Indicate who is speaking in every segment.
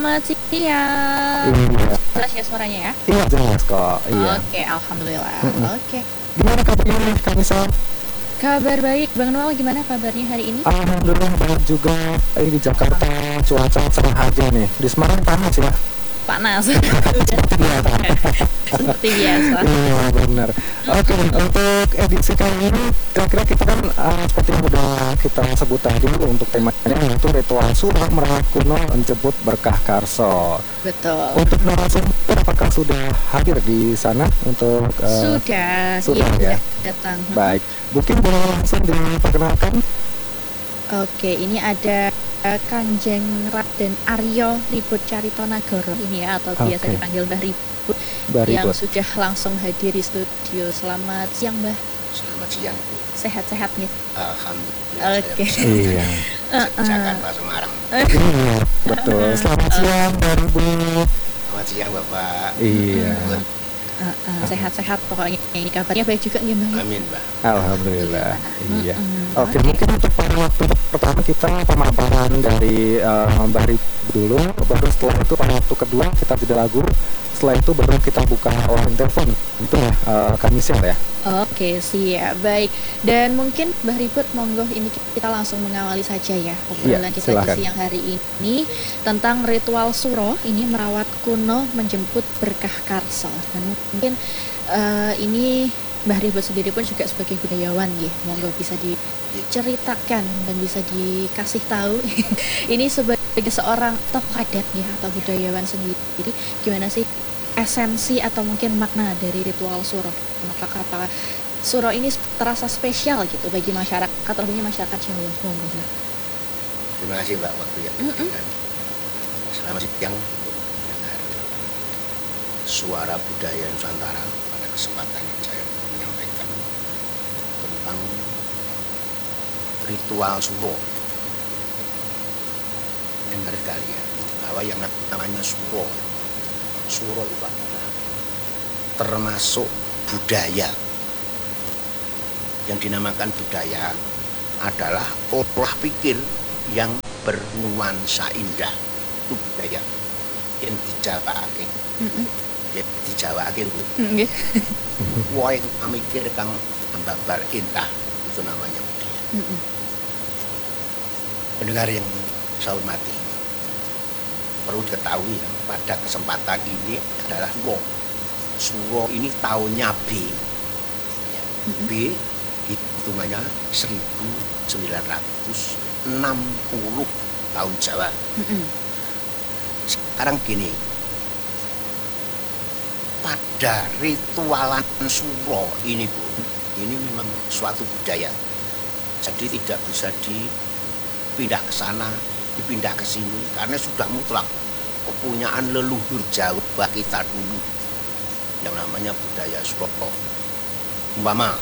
Speaker 1: Selamat siang.
Speaker 2: Iya,
Speaker 1: Jelas ya suaranya ya?
Speaker 2: iya jelas kok. Iya.
Speaker 1: Oke, alhamdulillah.
Speaker 2: Mm-mm.
Speaker 1: Oke.
Speaker 2: Gimana kabarnya nih, Kak Nisa?
Speaker 1: Kabar baik, Bang Noel gimana kabarnya hari ini?
Speaker 2: Alhamdulillah baik juga. Di Jakarta cuaca cerah aja nih. Di Semarang panas ya.
Speaker 1: Panas.
Speaker 2: Seperti biasa.
Speaker 1: Seperti biasa.
Speaker 2: Iya benar. Oke, untuk edisi kali ini kira-kira kita kan seperti yang udah kita sebut tadi untuk temanya yaitu ritual surah merawat kuno menjemput berkah karso.
Speaker 1: Betul.
Speaker 2: Untuk narasumber apakah sudah hadir di sana untuk
Speaker 1: Sudah,
Speaker 2: sudah
Speaker 1: iya,
Speaker 2: ya?
Speaker 1: sudah datang.
Speaker 2: Baik, mungkin boleh langsung diperkenalkan.
Speaker 1: Oke, ini ada Kanjeng Raden Aryo Ribut Carito Nagoro ini ya, atau biasa
Speaker 2: Oke.
Speaker 1: dipanggil Mbah Ribut,
Speaker 2: Mbak
Speaker 1: yang
Speaker 2: Ribut.
Speaker 1: sudah langsung hadir di studio. Selamat siang, Mbah.
Speaker 3: Selamat siang, Bu.
Speaker 1: Sehat-sehat nih.
Speaker 3: Alhamdulillah.
Speaker 1: Oke.
Speaker 2: Iya,
Speaker 3: Jakarta Semarang.
Speaker 2: iya, betul. Selamat siang, Mbak Ribut.
Speaker 3: Selamat siang, Bapak.
Speaker 2: Iya,
Speaker 1: Sehat-sehat pokoknya. Ini kabarnya baik juga nih, Mbah.
Speaker 3: Amin, Mbak.
Speaker 2: alhamdulillah. Iya.
Speaker 1: Mm-mm.
Speaker 2: Oke, mungkin untuk pada waktu pertama kita pemaparan dari Mbak Ribut dulu, baru setelah itu pada waktu kedua kita jeda lagu. Setelah itu baru kita buka line telepon. Itu ya, Kak Michelle ya.
Speaker 1: Oke, siap. Baik. Dan mungkin Mbah Ribut, monggo ini kita langsung mengawali saja ya obrolan
Speaker 2: Iya,
Speaker 1: kita
Speaker 2: silakan.
Speaker 1: di siang hari ini tentang ritual suro ini merawat kuno menjemput berkah karso. Dan mungkin ini Mbah Ribut sendiri pun juga sebagai budayawan ya, monggo bisa diceritakan dan bisa dikasih tahu ini sebagai seorang tokoh adat ya atau budayawan sendiri, gimana sih esensi atau mungkin makna dari ritual suro? Apakah suro ini terasa spesial gitu bagi masyarakat, terlebihnya masyarakat Jawa? Monggo, Mbak.
Speaker 3: Terima kasih, Mbak, waktu yang diberikan. Selamat siang untuk mendengar suara budaya Nusantara pada kesempatan yang saya menyampaikan tentang ritual suro. Dengar kalian bahwa yang namanya suro itu adalah termasuk budaya. Yang dinamakan budaya adalah olah pikir yang bernuansa indah. Itu budaya yang dijawabake. Ya dijawabake itu.
Speaker 1: Nggih.
Speaker 3: Woe mikir kang babar indah, itu namanya budaya. Pendengar yang saya hormati, perlu diketahui ya, pada kesempatan ini adalah suro ini tahunnya B. Ya, B hitungannya 1960 tahun Jawa. Sekarang gini, pada ritualan suro ini, Bu, ini memang suatu budaya. Jadi tidak bisa dipindah ke sana, dipindah ke sini, karena sudah mutlak kepunyaan leluhur Jawa kita dulu yang namanya budaya suro. Umpama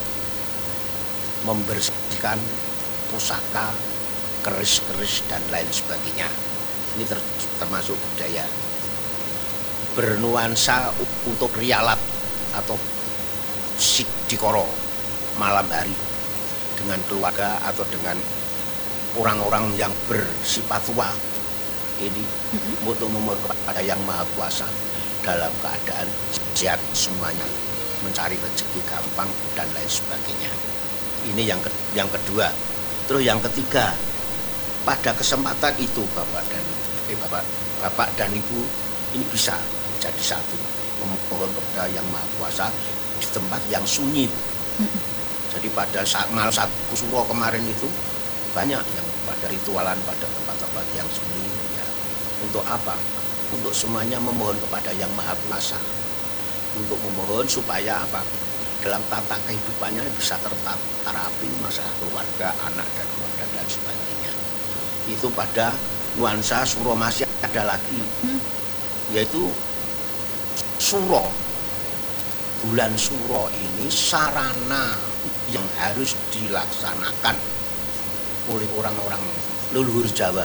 Speaker 3: membersihkan pusaka, keris-keris dan lain sebagainya. Ini termasuk budaya. Bernuansa untuk rialat atau sidikoro malam hari dengan keluarga atau dengan orang-orang yang bersifat tua. Ini untuk memohon kepada Yang Maha Kuasa dalam keadaan sehat semuanya, mencari rezeki gampang dan lain sebagainya. Ini yang kedua. Terus yang ketiga, pada kesempatan itu Bapak dan Ibu ini bisa jadi satu, memohon kepada Yang Maha Kuasa di tempat yang sunyi. Jadi pada saat malam satu suro kemarin itu banyak yang pada ritualan pada tempat-tempat yang sunyi ya. Untuk apa? Untuk semuanya memohon kepada Yang Maha Kuasa, untuk memohon supaya apa? Dalam tata kehidupannya bisa terterapi masalah keluarga, anak dan sebagainya. Itu pada nuansa suro. Masih ada lagi, yaitu suro. Bulan suro ini sarana yang harus dilaksanakan oleh orang-orang leluhur Jawa,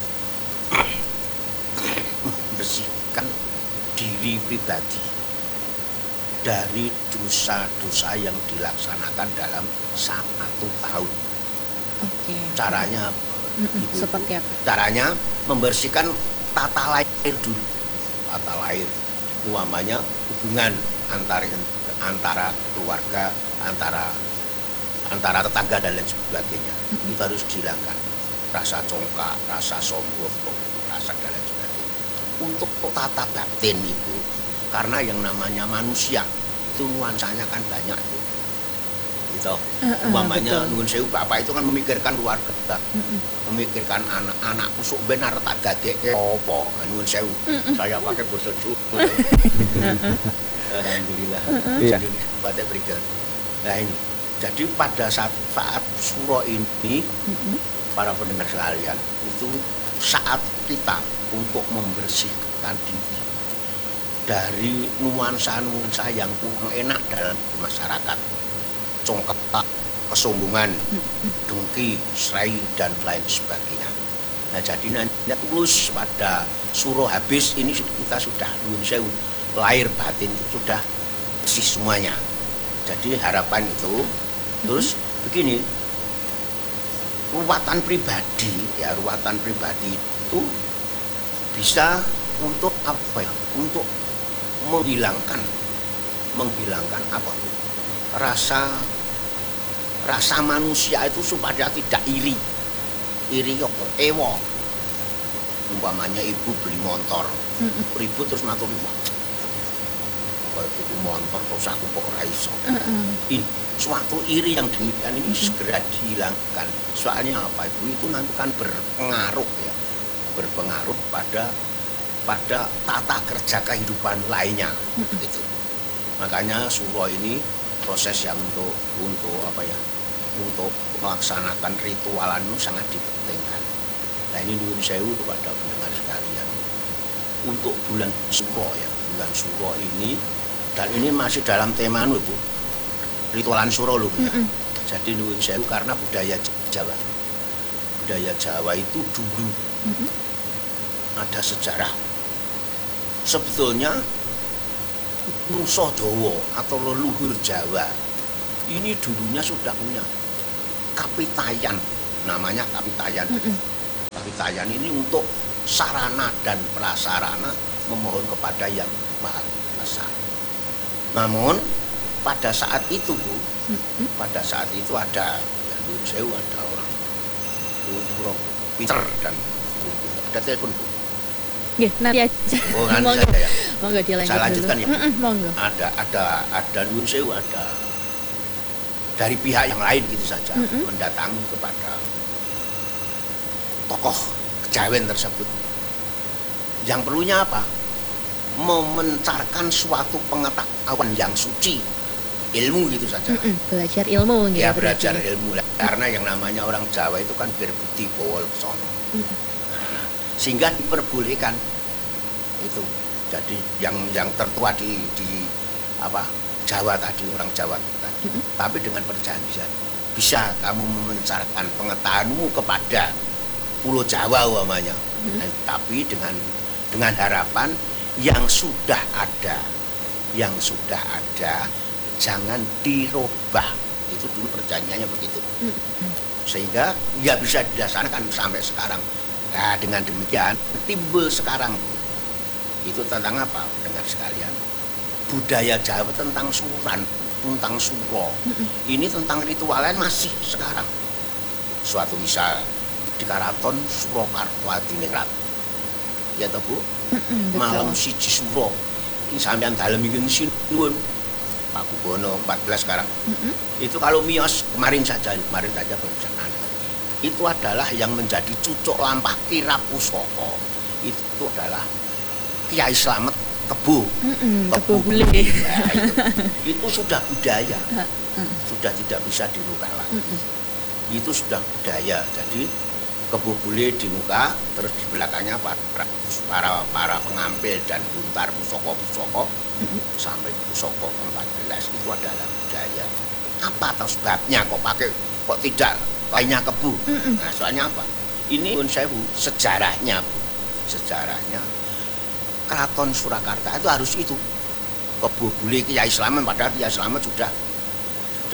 Speaker 3: membersihkan diri pribadi dari dosa-dosa yang dilaksanakan dalam 1 tahun.
Speaker 1: Oke.
Speaker 3: Caranya
Speaker 1: Seperti apa?
Speaker 3: Caranya membersihkan tata lahir dulu. Tata lahir umpamanya hubungan antara keluarga, antara tetangga dan lain sebagainya. Itu harus dihilangkan. Rasa congkak, rasa sombong, rasa dan lain sebagainya. Untuk tata batin itu, karena yang namanya manusia itu nuansanya kan banyak tuh. Gitu. Umpamanya nuwun sewu bapak itu kan memikirkan keluarga, memikirkan anak-anakku sok ben arep tak gadekke apa. Nuwun sewu. Saya pakai basa Jawa. Alhamdulillah.
Speaker 2: Iya.
Speaker 3: Pada berikan. Nah ini. Jadi pada saat surah ini, para pendengar sekalian, itu saat kita untuk membersihkan diri dari nuansa-nuansa yang kurang enak dalam masyarakat, congkak, kesombongan, dengki, serai, dan lain sebagainya. Nah jadi nanti tulus pada surah habis ini kita sudah nuwun sewu, lahir batin sudah bersih semuanya. Jadi harapan itu terus begini, ruwatan pribadi itu bisa untuk apa ya? Untuk menghilangkan apa? Rasa manusia itu supaya tidak iri apa? Ewo. Umpamanya ibu beli motor, ribut terus matur itu motor terus aku kok ora iso. Ini suatu iri yang demikian ini segera dihilangkan. Soalnya apa? Itu nanti kan berpengaruh pada tata kerja kehidupan lainnya gitu. Makanya surah ini proses yang untuk apa ya? Untuk melaksanakan ritualan itu sangat dipentingkan. Nah ini nuwun sewu kepada pendengar sekalian. Untuk bulan surah ya, bulan surah ini, dan ini masih dalam tema Bu, ritualan suro loh. Jadi nuwun sewu karena budaya Jawa itu dulu ada sejarah. Sebetulnya Nusa Jawa atau leluhur Jawa ini dulunya sudah punya kapitayan, namanya kapitayan. Kapitayan ini untuk sarana dan prasarana memohon kepada yang Maha Kuasa. Namun pada saat itu Bu, pada saat itu ada yang nuwun sewu, ada orang pinter dan ada telepon Bu.
Speaker 1: Nggih, nanti aja.
Speaker 3: Oh, nanti saja ya.
Speaker 1: Monggo dilanjut.
Speaker 3: Saya lanjutkan
Speaker 1: dulu.
Speaker 3: ya.
Speaker 1: Monggo.
Speaker 3: Ada nuwun sewu, ada dari pihak yang lain gitu saja mendatangi kepada tokoh kejawen tersebut. Yang perlunya apa? Memencarkan suatu pengetahuan yang suci, ilmu gitu saja.
Speaker 1: Belajar ilmu gitu.
Speaker 3: Ya belajar ilmu. Karena yang namanya orang Jawa itu kan berbudi bawol sono. Sehingga diperbolehkan itu. Jadi yang tertua di apa Jawa tadi, orang Jawa tadi. Tapi dengan perjanjian bisa kamu memencarkan pengetahuanmu kepada Pulau Jawa umpamanya. Tapi dengan harapan yang sudah ada jangan dirubah. Itu dulu perjanjiannya begitu. Sehingga ya bisa dilaksanakan sampai sekarang. Nah dengan demikian timbul sekarang itu tentang apa dengan sekalian? Budaya Jawa tentang suran, tentang suro. Ini tentang ritualan masih sekarang. Suatu misal di Karaton Surakarta Adiningrat. Ya toh Bu? Malam siji suro. Ini sampean dalem iki nuwun. Pak Kubono 14 sekarang. Itu kalau miyos kemarin saja bencana. Itu adalah yang menjadi cucuk lampah kirap pusaka. Itu adalah Kiai Slamet Kebo.
Speaker 1: Kebo Bule.
Speaker 3: Nah, itu sudah budaya. Sudah tidak bisa dirubah lagi. Itu sudah budaya. Jadi Kebo Bule di muka, terus di belakangnya para pengampil dan buntar pusaka-pusaka sampai pusaka ke-14 itu adalah budaya. Apa atau sebabnya kok tidak lainnya Kebo? Nah, soalnya apa? Ini pun saya sejarahnya, Bu. Sejarahnya Keraton Surakarta itu harus itu. Kebo Bule Kiai Slamet, padahal Kiai Slamet sudah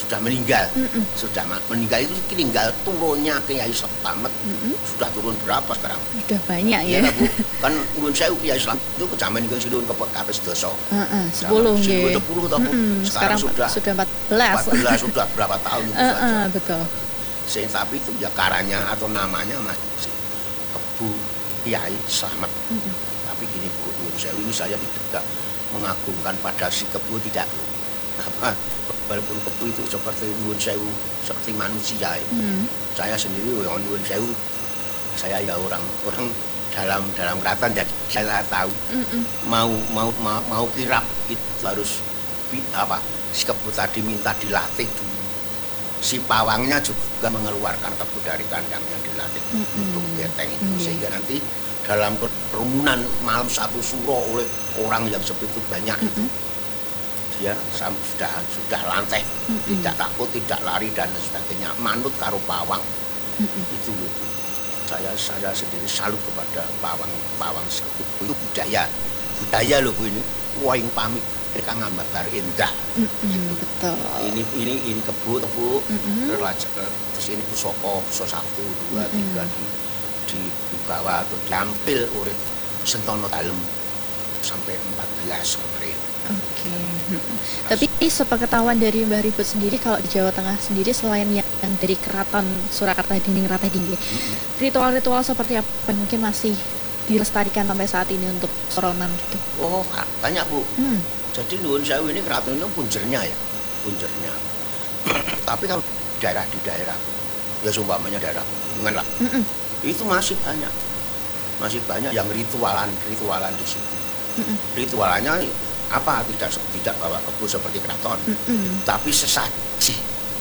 Speaker 3: sudah meninggal. Sudah meninggal itu tinggal turunnya Kiai Slamet. Sudah turun berapa sekarang?
Speaker 1: Sudah banyak ya.
Speaker 3: Iya, Bu. Kan nuwun sewu Kiai Slamet itu kejaman niku sinun kapes dosa.
Speaker 1: 10 nggih.
Speaker 3: 10 toh, Bu.
Speaker 1: Sekarang sudah 14.
Speaker 3: 14 sudah berapa tahun itu saja.
Speaker 1: Betul.
Speaker 3: Tapi itu ya karanya atau namanya masih Kebu Kiai Slamet. Tapi gini Bu, nuwun sewu ini saya tidak mengagungkan pada si Kebu, tidak apa, walaupun Kebu itu seperti nuwun sewu seperti manusia ya. Saya sendiri yang nuwun sewu, saya ya orang dalam keraton, jadi saya tahu mau kirap itu harus apa, si Kebu tadi minta dilatih dulu. Si pawangnya juga mengeluarkan Kebu dari kandangnya, dilatih untuk beteng itu, sehingga nanti dalam kerumunan malam satu suro oleh orang yang sebegitu banyak itu dia sudah lanteh, tidak takut, tidak lari dan sebagainya, manut karo pawang. Itu loh, saya sendiri salut kepada pawang itu budaya loh Bu, ini wahing pamit mereka ngambar indah.
Speaker 1: Betul.
Speaker 3: Ini Kebu terus ini pusaka 1, 2, 3 di bawah atau diampil oleh Sentono Dalem sampai 14 kemarin.
Speaker 1: Oke. Tapi sepengetahuan dari Mbah Ribut sendiri, kalau di Jawa Tengah sendiri selain yang dari Keraton Surakarta Dinding Rata Tinggi, ritual-ritual seperti apa mungkin masih dilestarikan sampai saat ini untuk soronan gitu?
Speaker 3: Oh, banyak Bu. Jadi nuwun sewu ini keraton itu punjernya ya, punjernya. Tapi kalau di daerah, ya seumpamanya daerah pegunungan lah, itu masih banyak yang ritualan di situ. Ritualannya apa? Tidak bawa Kebu seperti keraton, tapi sesaji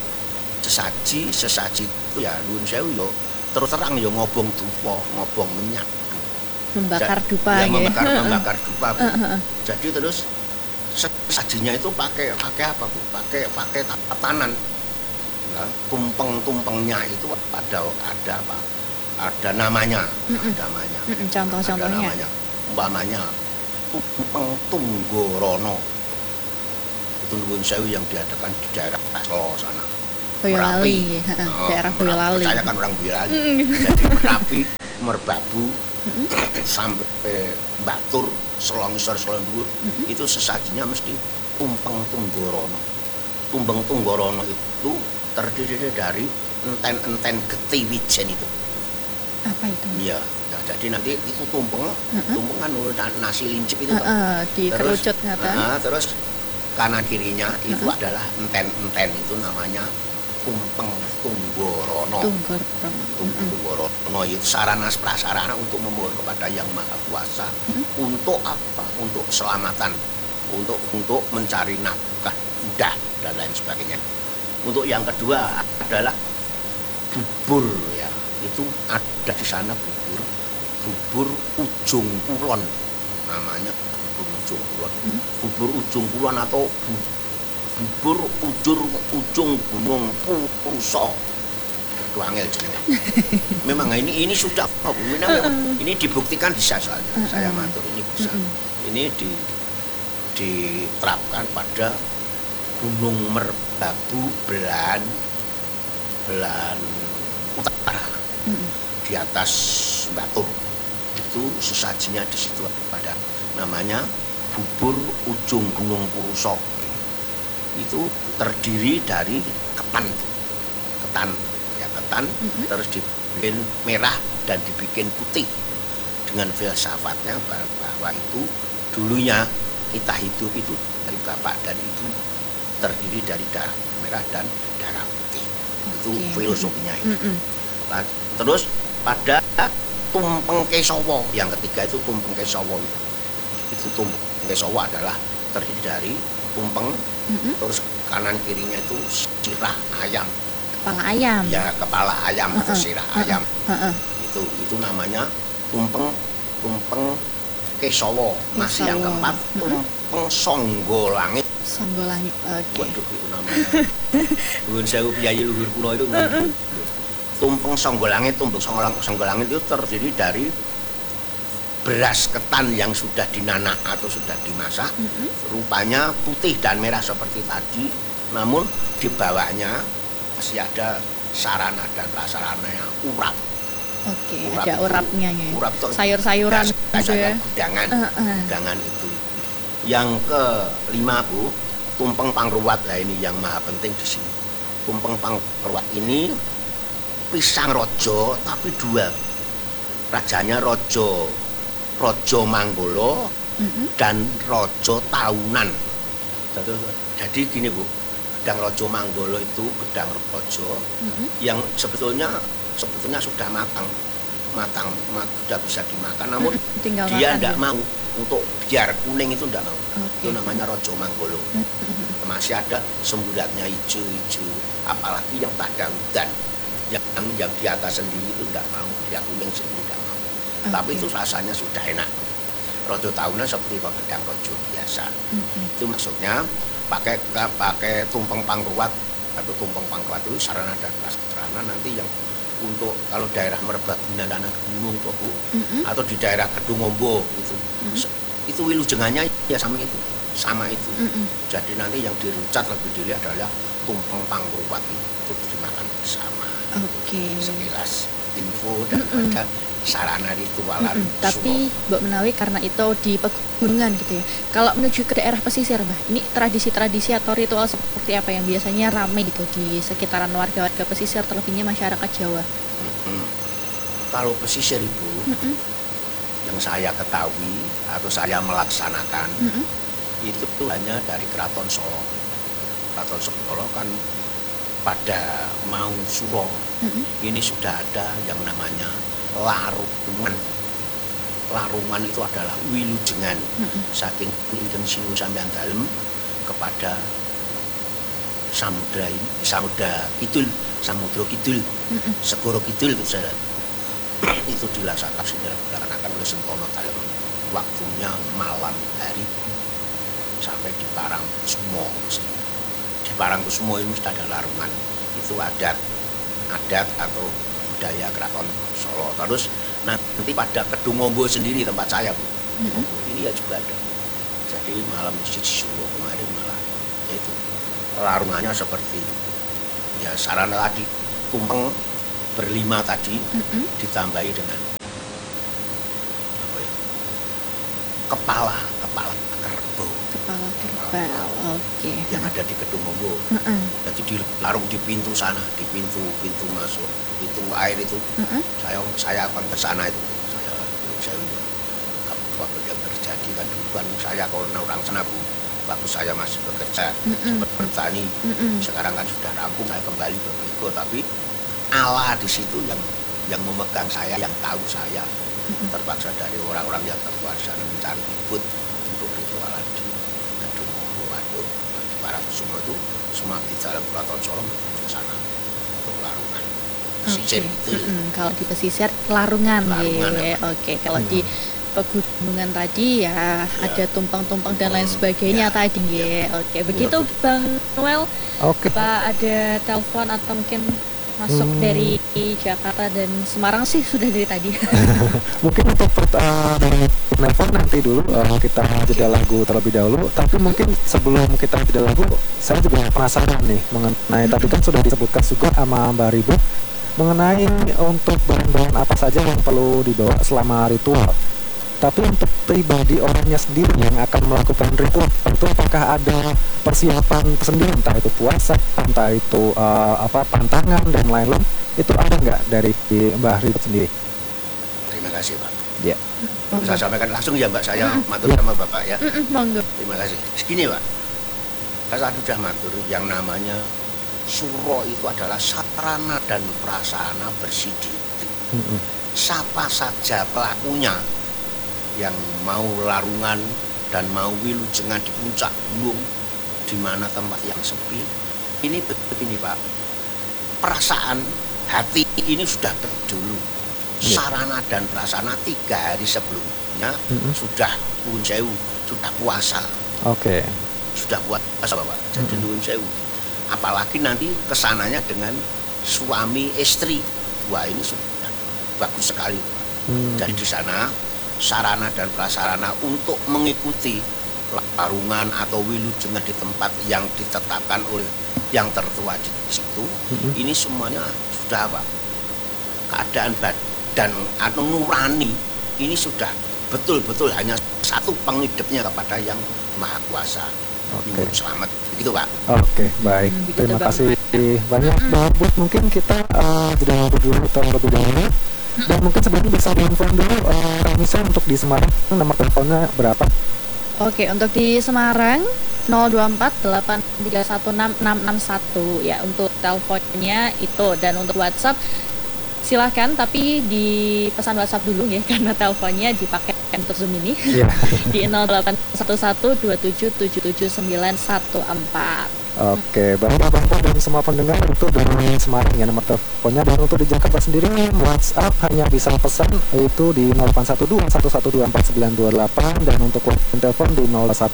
Speaker 3: itu ya nuwun sewu yo terus terang yo ngobong dupa, ngobong minyak,
Speaker 1: membakar dupa
Speaker 3: ya,
Speaker 1: ya.
Speaker 3: membakar dupa Bu. Jadi terus sesajinya itu pakai apa Bu? Pakai tatanan. Nah, tumpeng-tumpengnya itu ada apa? Ada namanya.
Speaker 1: Contoh-contohnya.
Speaker 3: Umpamanya tumpeng Tunggorono. Itu nuwun sewu yang diadakan di daerah Solo sana.
Speaker 1: Boyolali, daerah Boyolali.
Speaker 3: Saya kan orang Boyolali. Jadi Merapi, Merbabu, sampai Batur, Selongisor, Selondur, itu sesajinya mesti tumpeng Tunggorono. Tumpeng Tunggorono itu terdiri dari enten-enten geti wijen itu.
Speaker 1: Apa itu?
Speaker 3: Iya, ya, jadi nanti itu tumpengan nasi lincip itu
Speaker 1: dikerucut ngata.
Speaker 3: Terus kanan kirinya itu adalah enten-enten, itu namanya tumpeng Tunggorono. Tunggorono itu sarana prasarana untuk memohon kepada Yang Maha Kuasa. Untuk apa? Untuk keselamatan, untuk mencari nafkah mudah dan lain sebagainya. Untuk yang kedua adalah bubur ya. Itu ada di sana bubur ujung kulon, namanya bubur ujung kulon. Bubur ujung kulon atau bubur ujung gunung Purusa. Itu angel jenenge. Memang ini sudah ini dibuktikan bisa soalnya. Saya matur ini bisa. Ini diterapkan pada Gunung Merbabu belahan utara, di atas Batur. Itu sesajinya di situ pada namanya bubur ujung gunung Purusa. Itu terdiri dari ketan, terus dibikin merah dan dibikin putih dengan filsafatnya bahwa itu dulunya kita hidup itu dari bapak dan ibu terdiri dari darah merah dan darah putih. Itu filosofinya itu. Nah, terus pada tumpeng Kesawa yang ketiga itu tumpeng Kesawa itu tumpeng Kesawa adalah terdiri dari tumpeng, terus kanan kirinya itu sirah ayam,
Speaker 1: kepala ayam
Speaker 3: ya, kepala ayam atau sirah ayam. Itu namanya tumpeng Kesawa. Masih yang keempat tumpeng Songgolangit.
Speaker 1: Songgolangit, oke.
Speaker 3: Waduh, itu namanya nuwun sewu piyayi luhur kuno itu. Tumpeng Songgolangit itu terdiri dari beras ketan yang sudah dinanak atau sudah dimasak, rupanya putih dan merah seperti tadi, namun di bawahnya masih ada sarana dan prasarana yang urap.
Speaker 1: Oke,
Speaker 3: Urap
Speaker 1: ada
Speaker 3: itu-
Speaker 1: urapnya ya.
Speaker 3: urap itu
Speaker 1: Sayur-sayuran gitu ya.
Speaker 3: gudangan,
Speaker 1: Heeh.
Speaker 3: gudangan itu. Yang kelima Bu, tumpeng pangruwat. Nah ini yang maha penting di sini. Tumpeng pangruwat ini pisang rojo tapi dua. Rajanya Rojo Manggolo dan Rojo Taunan. Jadi gini Bu, gedang Rojo Manggolo itu gedang rojo yang sebetulnya sudah matang, sudah bisa dimakan, namun
Speaker 1: Tinggal
Speaker 3: dia
Speaker 1: makan
Speaker 3: tidak
Speaker 1: ya?
Speaker 3: mau untuk biar kuning itu tidak mau.
Speaker 1: Oke.
Speaker 3: Itu namanya Rojo Manggolo. Masih ada semburatnya hijau-hijau, apalagi yang tak ada hutan, yang di atas sendiri itu tidak mau, dia kuning sendiri tidak mau. Tapi
Speaker 1: Oke.
Speaker 3: itu rasanya sudah enak. Rojo tahunan seperti gedang rojo biasa. Itu maksudnya pakai tumpeng pangruwat atau tumpeng pangruwat itu sarana dan prasarana nanti yang untuk kalau daerah Merbaguna dan Gunung Tobu atau di daerah Kedungombo itu wilujengannya ya sama itu. Jadi nanti yang dirucat lebih dulu adalah tumpeng pangruwat itu dimakan bersama.
Speaker 1: Oke.
Speaker 3: Sekilas info daripada sarana ritualan
Speaker 1: Tapi Mbak Menawi karena itu di pegunungan gitu ya. Kalau menuju ke daerah pesisir, Mbak, ini tradisi-tradisi atau ritual seperti apa yang biasanya ramai gitu di sekitaran warga-warga pesisir, terlebihnya masyarakat Jawa?
Speaker 3: Kalau pesisir Ibu, yang saya ketahui atau saya melaksanakan itu hanya dari Keraton Solo. Keraton Solo kan pada Maung Suro ini sudah ada yang namanya larungan. Larungan itu adalah wilujengan saking ingkang sinuwun sampeyan dalem kepada Samudra Kidul, Segoro Kidul itu saja. Itu dilaksanakan oleh Sentono Dalem. Waktunya malam hari sampai di Parangkusumo. Di Parangkusumo ini sudah ada larungan. Itu adat atau budaya Keraton Solo. Terus nanti pada Kedungombo sendiri tempat saya Bu. Ini ya juga ada. Jadi malam di Suro kemarin malah itu larungannya seperti ya sarana tadi tumpeng berlima tadi ditambahi dengan apa ya, kepala kerbau
Speaker 1: Kepala kerbau. Oke.
Speaker 3: yang ada di Kedungombo. Jadi dilarung di pintu sana, di pintu masuk, pintu air itu. Saya akan ke sana itu. Saya apa yang terjadi kan dulu kan saya kalau orang sana Bu, waktu saya masih bekerja bertani. Sekarang kan sudah rampung, saya kembali ke Bego, tapi Allah di situ yang memegang saya, yang tahu saya. Terpaksa dari orang-orang yang terkuasa mencari ribut untuk ritualan di Kedungombo atau di Parangkusumo itu semua di dalam Keraton Solo ke sana untuk larungan. Pesisir itu.
Speaker 1: Kalau di pesisir larungan,
Speaker 3: Larungan,
Speaker 1: ya. Oke, kalau di pegunungan tadi ya ada tumpeng-tumpeng dan lain sebagainya
Speaker 3: Ya,
Speaker 1: tadi ya. Oke, begitu Bang Noel.
Speaker 2: Oke.
Speaker 1: Pak ada telepon atau mungkin masuk dari Jakarta dan Semarang sih sudah dari tadi.
Speaker 2: Mungkin untuk dari nelpon nanti dulu kita jeda lagu terlebih dahulu. Tapi mungkin sebelum kita jeda lagu, saya juga penasaran nih mengenai tadi kan sudah disebutkan juga sama Mbak Ribu mengenai untuk bahan-bahan apa saja yang perlu dibawa selama ritual. Tapi untuk pribadi orangnya sendiri yang akan melakukan ritual itu apakah ada persiapan tersendiri, entah itu puasa, entah itu pantangan dan lain-lain, itu ada nggak dari Mbah Ribet sendiri?
Speaker 3: Terima kasih Pak.
Speaker 2: Ya.
Speaker 3: Saya sampaikan langsung ya Mbak, saya matur sama Bapak ya.
Speaker 1: Monggo.
Speaker 3: Terima kasih. Segini Pak, saya sudah matur yang namanya suro itu adalah sarana dan prasarana bersidih. Siapa saja pelakunya yang mau larungan dan mau wilujengan di puncak gunung, di mana tempat yang sepi, ini begini Pak, perasaan hati ini sudah berdulu. Sarana dan prasarana 3 hari sebelumnya sudah nuwun sewu, sudah puasa.
Speaker 2: Oke.
Speaker 3: Sudah puasa Bapak, jadi nuwun sewu. Apalagi nanti kesananya dengan suami istri, wah ini sudah bagus sekali Pak. Jadi di sana sarana dan prasarana untuk mengikuti larungan atau wilujengan di tempat yang ditetapkan oleh yang tertua di situ, ini semuanya sudah apa? Keadaan badan atau nurani ini sudah betul-betul hanya satu pengidupnya kepada yang Maha Kuasa. Nyuwun selamat, begitu Pak.
Speaker 2: Oke, baik. Terima kasih banyak Bang Bud. Mungkin kita jeda dulu terlebih dahulu. Dan mungkin sebelumnya bisa diinform dulu Kamisa untuk di Semarang nomor teleponnya berapa?
Speaker 1: Oke, untuk di Semarang 02483166661 ya untuk teleponnya itu, dan untuk WhatsApp silahkan tapi di pesan WhatsApp dulu ya karena teleponnya dipakai untuk Zoom ini. Yeah. Di 081177779114.
Speaker 2: Oke, bapak-bapak dan semua pendengar untuk dari Semarang ya nomor teleponnya, dan untuk di Jakarta sendiri WhatsApp hanya bisa pesan itu di 081211249928 dan untuk telepon di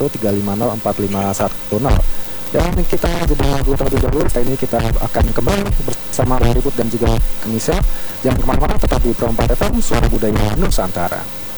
Speaker 2: 0135045110. Dan kita jeda lagu terlebih dahulu. Setelah ini kita akan kembali bersama Bang Bud dan juga Kamisa. Jangan kemana-mana, tetap di Pro 4 FM Suara Budaya Nusantara.